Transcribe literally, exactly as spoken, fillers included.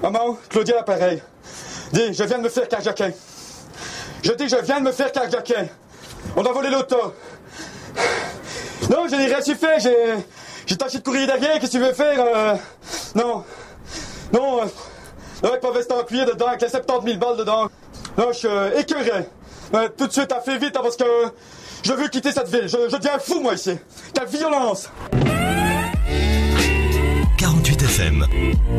Maman, Claudia, l'appareil. Dis, je viens de me faire carjacker. Je dis, je viens de me faire carjacker. On a volé l'auto. Non, je n'ai rien su faire. J'ai, j'ai tâché de courir derrière. Qu'est-ce que tu veux faire euh... Non. Non. Euh... Avec ma veste en cuir dedans, avec les soixante-dix mille balles dedans. Non, je suis euh, écœuré. Euh, tout de suite, à fait vite, hein, parce que je veux quitter cette ville. Je, je deviens fou, moi, ici. Quelle violence! quarante-huit F M.